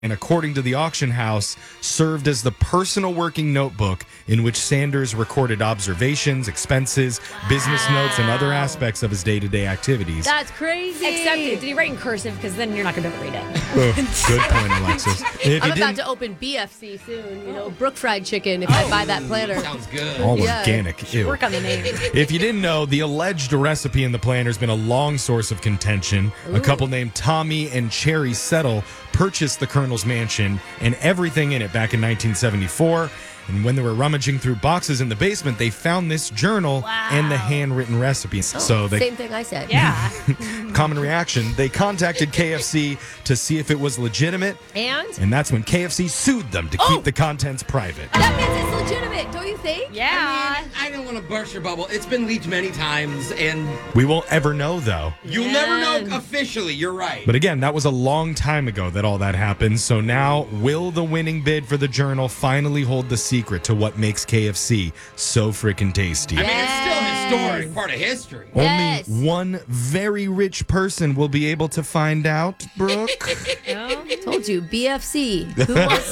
and according to the auction house, served as the personal working notebook in which Sanders recorded observations, expenses, business notes, and other aspects of his day-to-day activities. That's crazy. Except, did he write in cursive? Because then you're not going to be able to read it. Oh, good point, Alexis. If I'm you about didn't, to open BFC soon. Brook Fried Chicken if I buy that planner. Sounds good. all Yeah. organic. Ew. Work on the name. If you didn't know, the alleged recipe in the planner has been a long source of contention. A couple named Tommy and Cherry Settle purchased the Colonel's mansion and everything in it back in 1974. And when they were rummaging through boxes in the basement, they found this journal and the handwritten recipe. So they Same thing I said. Yeah. common reaction. They contacted KFC to see if it was legitimate, And that's when KFC sued them to keep the contents private. that means it's legitimate, don't you think? Yeah. I don't want to burst your bubble. It's been leaked many times, and We won't ever know, though. you'll never know officially. You're right. But again, that was a long time ago that all that happened. So now, will the winning bid for the journal finally hold the secret to what makes KFC so freaking tasty? I mean, it's still a historic part of history. Yes. Only one very rich person will be able to find out, Brooke. Told you, BFC. Who wants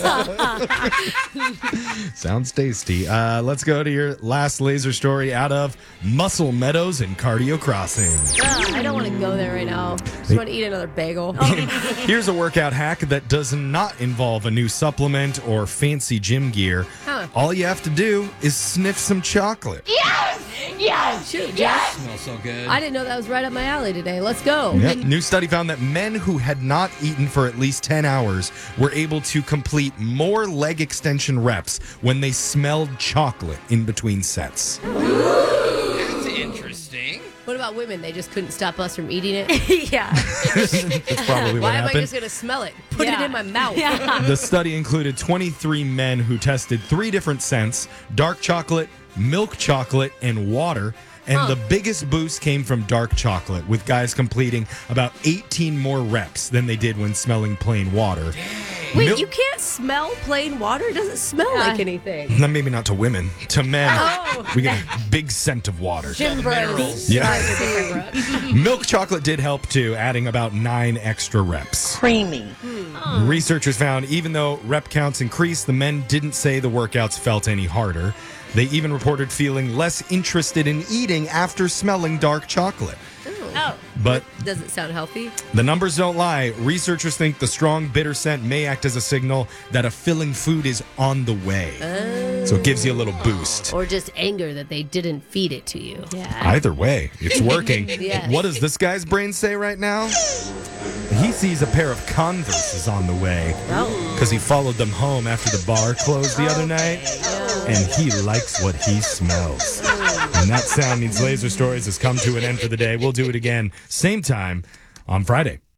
some? Sounds tasty. Let's go to your last laser story out of Muscle Meadows and Cardio Crossing. I don't want to go there right now. Just want to eat another bagel. Here's a workout hack that does not involve a new supplement or fancy gym gear. Huh. All you have to do is sniff some chocolate. Shoot, Jeff. Smells so good. I didn't know that was right up my alley today. Let's go. Yep. New study found that men who had not eaten for at least 10 hours were able to complete more leg extension reps when they smelled chocolate in between sets. That's interesting. What about women? They just couldn't stop us from eating it. Yeah. That's probably what Why am I happened. just going to smell it? Put it Yeah. in my mouth. Yeah. The study included 23 men who tested 3 different scents: dark chocolate, milk chocolate, and water. And the biggest boost came from dark chocolate, with guys completing about 18 more reps than they did when smelling plain water. Wait, Mil- you can't smell plain water? It doesn't smell like anything. Now, maybe not to women. To men, Oh. we get a big scent of water. Gym bros. Yeah. Milk chocolate did help too, adding about 9 extra reps. Creamy. Researchers found even though rep counts increased, the men didn't say the workouts felt any harder. They even reported feeling less interested in eating after smelling dark chocolate. Oh. But Doesn't sound healthy. the numbers don't lie. Researchers think the strong bitter scent may act as a signal that a filling food is on the way. So it gives you a little boost. Or just anger that they didn't feed it to you. Yeah. Either way, it's working. Yes. What does this guy's brain say right now? He sees a pair of Converses on the way because he followed them home after the bar closed the other night, and he likes what he smells. And that Sound Needs Laser Stories has come to an end for the day. We'll do it again, same time on Friday.